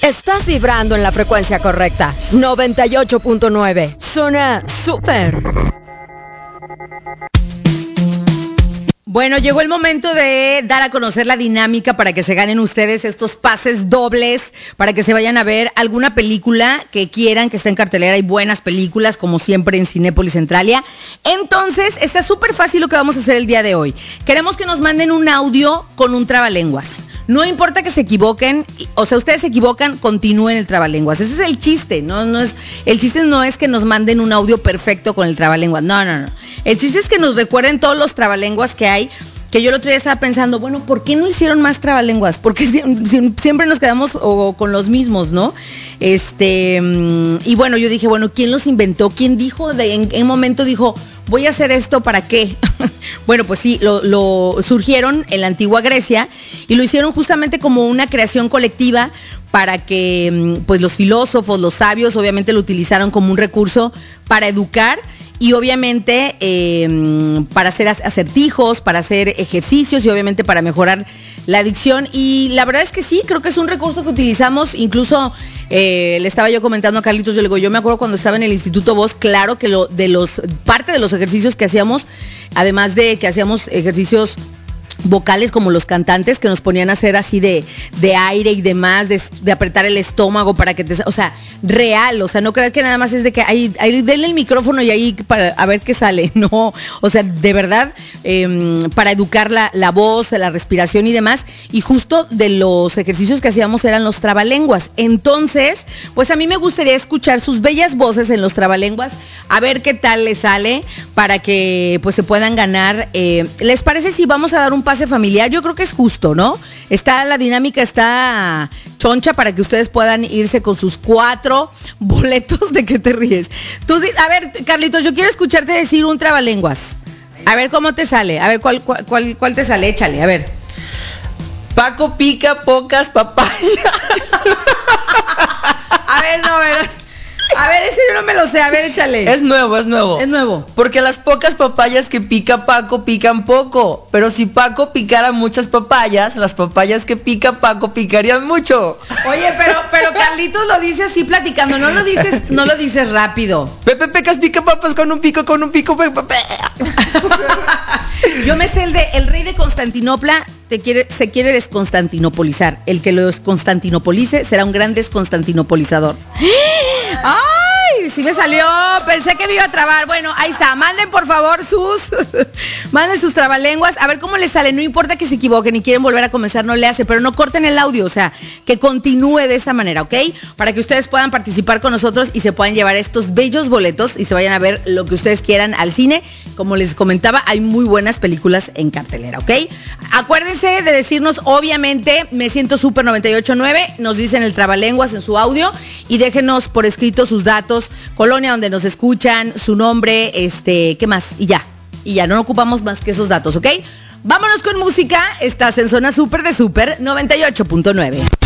Estás vibrando en la frecuencia correcta. 98.9. Zona Super. Bueno, llegó el momento de dar a conocer la dinámica para que se ganen ustedes estos pases dobles, para que se vayan a ver alguna película que quieran, que esté en cartelera. Hay buenas películas, como siempre en Cinépolis Centralia. Entonces, está súper fácil lo que vamos a hacer el día de hoy. Queremos que nos manden un audio con un trabalenguas. No importa que se equivoquen, o sea, ustedes se equivocan, continúen el trabalenguas. Ese es el chiste, el chiste no es que nos manden un audio perfecto con el trabalenguas, no. El chiste es que nos recuerden todos los trabalenguas que hay, que yo el otro día estaba pensando, bueno, ¿por qué no hicieron más trabalenguas? Porque siempre nos quedamos con los mismos, ¿no? Y bueno, yo dije, bueno, ¿quién los inventó? ¿Quién dijo, en qué momento dijo, voy a hacer esto, ¿para qué? Bueno, pues sí, lo surgieron en la antigua Grecia y lo hicieron justamente como una creación colectiva para que pues los filósofos, los sabios, obviamente lo utilizaron como un recurso para educar y obviamente para hacer acertijos, para hacer ejercicios y obviamente para mejorar la adicción. Y la verdad es que sí, creo que es un recurso que utilizamos, incluso le estaba yo comentando a Carlitos, yo le digo, yo me acuerdo cuando estaba en el Instituto Voz, claro que parte de los ejercicios que hacíamos, además de que hacíamos ejercicios vocales como los cantantes que nos ponían a hacer así de aire y demás, de apretar el estómago para que o sea, real, o sea, no creas que nada más es de que ahí denle el micrófono y ahí para a ver qué sale, no, o sea, de verdad, para educar la voz, la respiración y demás, y justo de los ejercicios que hacíamos eran los trabalenguas. Entonces, pues a mí me gustaría escuchar sus bellas voces en los trabalenguas, a ver qué tal les sale, para que pues se puedan ganar. ¿Les parece si vamos a dar un pase familiar? Yo creo que es justo, ¿no? La dinámica está choncha para que ustedes puedan irse con sus 4 boletos. ¿De qué te ríes? Tú, a ver, Carlitos, yo quiero escucharte decir un trabalenguas. A ver cómo te sale. A ver, ¿cuál te sale? Échale, a ver. Paco pica pocas papayas. A ver, no, a ver. A ver, ese yo no me lo sé, a ver, échale. Es nuevo. Es nuevo. Porque las pocas papayas que pica Paco pican poco. Pero si Paco picara muchas papayas, las papayas que pica Paco picarían mucho. Oye, pero Carlitos lo dice así platicando, no lo dices rápido. Pepe Pecas pica papas con un pico, Pepe. Yo me sé el rey de Constantinopla se quiere desconstantinopolizar. El que lo desconstantinopolice será un gran desconstantinopolizador. ¡Ay! Sí me salió, pensé que me iba a trabar. Bueno, ahí está, manden por favor manden sus trabalenguas, a ver cómo les sale. No importa que se equivoquen y quieren volver a comenzar, no le hace, pero no corten el audio, o sea, que continúe de esta manera, ¿ok? Para que ustedes puedan participar con nosotros y se puedan llevar estos bellos boletos y se vayan a ver lo que ustedes quieran al cine. Como les comentaba, hay muy buenas películas en cartelera, ¿ok? Acuérdense de decirnos, obviamente, me siento súper 98.9, nos dicen el trabalenguas en su audio y déjenos por escrito sus datos, colonia donde nos escuchan, su nombre, ¿qué más? Y ya, no ocupamos más que esos datos, ¿ok? Vámonos con música, estás en Zona Super de Super 98.9.